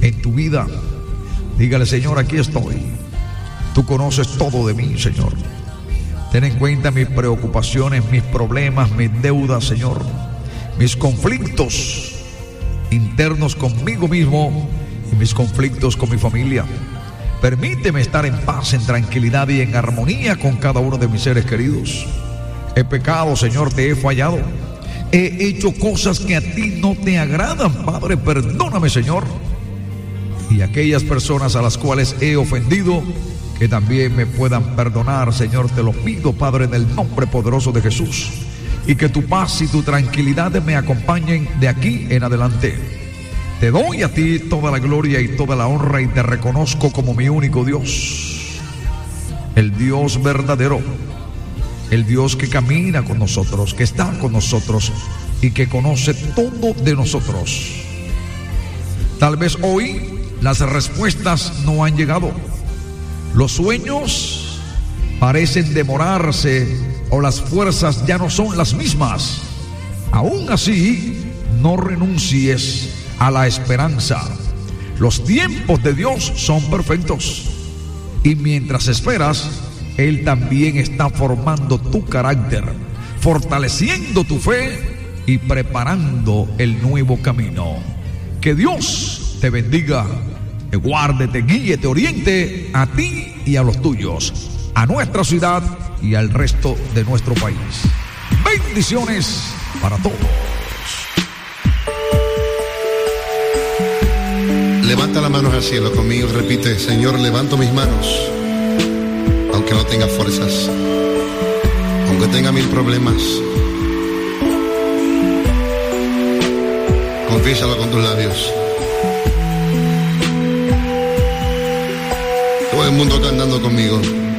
en tu vida. Dígale: Señor, aquí estoy. Tú conoces todo de mí, Señor. Ten en cuenta mis preocupaciones, mis problemas, mis deudas, Señor, mis conflictos internos conmigo mismo y mis conflictos con mi familia. Permíteme estar en paz, en tranquilidad y en armonía con cada uno de mis seres queridos. He pecado, Señor, te he fallado. He hecho cosas que a ti no te agradan, Padre. Perdóname, Señor. Y aquellas personas a las cuales he ofendido, que también me puedan perdonar, Señor. Te lo pido, Padre, en el nombre poderoso de Jesús. Y que tu paz y tu tranquilidad me acompañen de aquí en adelante. Te doy a ti toda la gloria y toda la honra y te reconozco como mi único Dios, el Dios verdadero, el Dios que camina con nosotros, que está con nosotros y que conoce todo de nosotros. Tal vez hoy las respuestas no han llegado. Los sueños parecen demorarse o las fuerzas ya no son las mismas. Aún así, no renuncies a la esperanza. Los tiempos de Dios son perfectos. Y mientras esperas, Él también está formando tu carácter, fortaleciendo tu fe y preparando el nuevo camino. Que Dios te bendiga, te guarde, te guíe, te oriente a ti y a los tuyos, a nuestra ciudad y al resto de nuestro país. Bendiciones para todos. Levanta las manos al cielo conmigo, repite: Señor, levanto mis manos, aunque no tenga fuerzas, aunque tenga mil problemas. Confiésalo con tus labios. Todo el mundo cantando conmigo.